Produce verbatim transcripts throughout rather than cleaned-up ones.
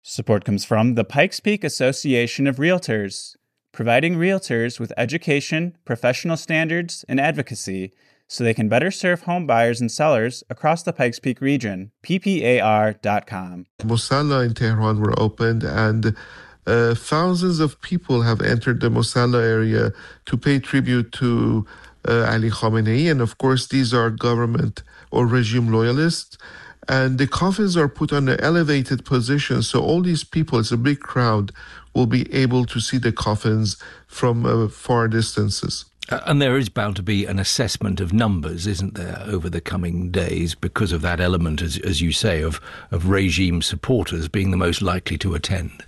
Support comes from the Pikes Peak Association of Realtors, providing realtors with education, professional standards, and advocacy so they can better serve home buyers and sellers across the Pikes Peak region. P P A R dot com. Musalla in Tehran were opened, and uh, thousands of people have entered the Musalla area to pay tribute to uh, Ali Khamenei. And of course, these are government or regime loyalists. And the coffins are put on an elevated position, so all these people, it's a big crowd, will be able to see the coffins from uh, far distances. Uh, and there is bound to be an assessment of numbers, isn't there, over the coming days, because of that element, as, as you say, of, of regime supporters being the most likely to attend?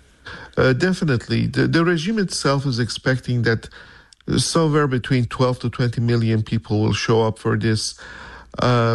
Uh, definitely. The, the regime itself is expecting that somewhere between twelve to twenty million people will show up for this uh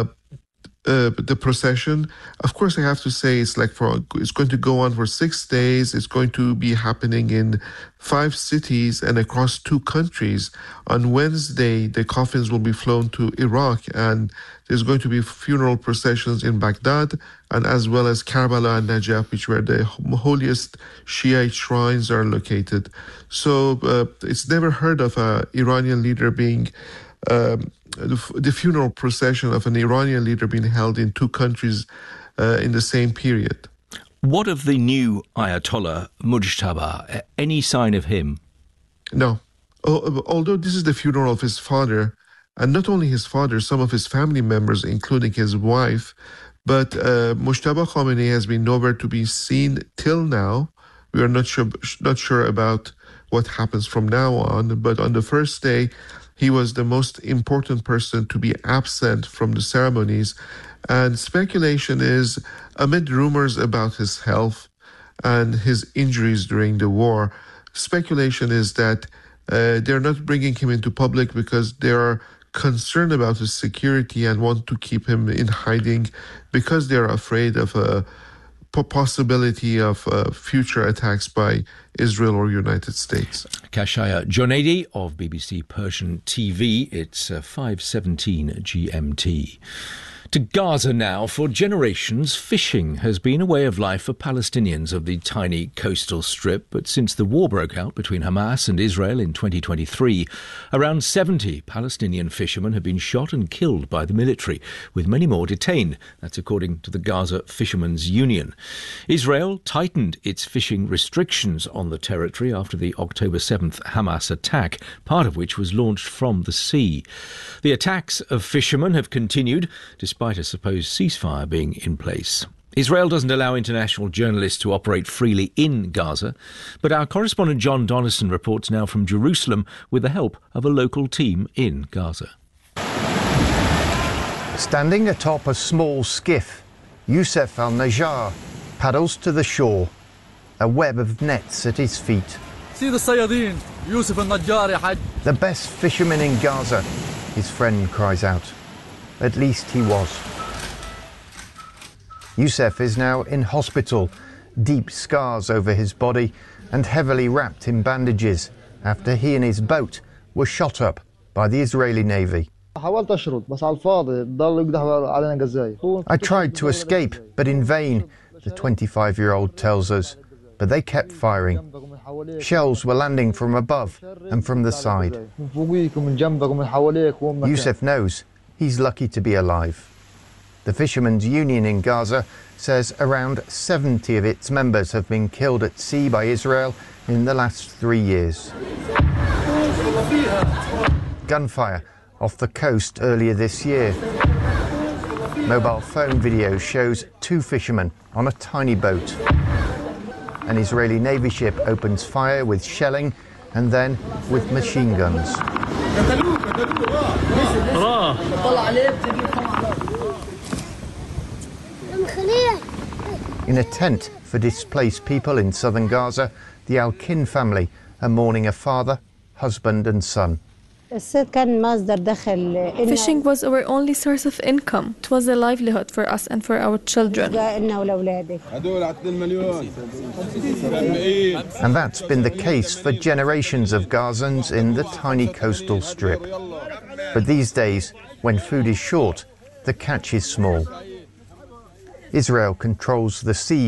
Uh, the procession. Of course, I have to say it's like for it's going to go on for six days. It's going to be happening in five cities and across two countries. On Wednesday, the coffins will be flown to Iraq, and there's going to be funeral processions in Baghdad, and as well as Karbala and Najaf, which where the holiest Shiite shrines are located. So uh, it's never heard of an Iranian leader being um, The, the funeral procession of an Iranian leader being held in two countries uh, in the same period. What of the new Ayatollah Mujtaba? Any sign of him? No. O- although this is the funeral of his father, and not only his father, some of his family members, including his wife, but uh, Mujtaba Khamenei has been nowhere to be seen till now. We are not sure, not sure about what happens from now on, but on the first day, he was the most important person to be absent from the ceremonies. And speculation is, amid rumors about his health and his injuries during the war, speculation is that uh, they're not bringing him into public because they are concerned about his security and want to keep him in hiding because they're afraid of a possibility of uh, future attacks by Israel or United States. Kashaya Jonaidi of B B C Persian T V. It's uh, five seventeen G M T. To Gaza now. For generations, fishing has been a way of life for Palestinians of the tiny coastal strip. But since the war broke out between Hamas and Israel in twenty twenty-three, around seventy Palestinian fishermen have been shot and killed by the military, with many more detained. That's according to the Gaza Fishermen's Union. Israel tightened its fishing restrictions on the territory after the October seventh Hamas attack, part of which was launched from the sea. The attacks of fishermen have continued, despite despite a supposed ceasefire being in place. Israel doesn't allow international journalists to operate freely in Gaza, but our correspondent John Donison reports now from Jerusalem with the help of a local team in Gaza. Standing atop a small skiff, Youssef Al-Najjar paddles to the shore, a web of nets at his feet. The best fisherman in Gaza, his friend cries out. At least he was. Youssef is now in hospital, deep scars over his body and heavily wrapped in bandages after he and his boat were shot up by the Israeli Navy. I tried to escape, but in vain, the twenty-five-year-old tells us. But they kept firing. Shells were landing from above and from the side. Youssef knows he's lucky to be alive. The Fishermen's Union in Gaza says around seventy of its members have been killed at sea by Israel in the last three years. Gunfire off the coast earlier this year. Mobile phone video shows two fishermen on a tiny boat. An Israeli Navy ship opens fire with shelling and then with machine guns. In a tent for displaced people in southern Gaza, the Al-Kin family are mourning a father, husband and son. Fishing was our only source of income. It was a livelihood for us and for our children. And that's been the case for generations of Gazans in the tiny coastal strip. But these days, when food is short, the catch is small. Israel controls the sea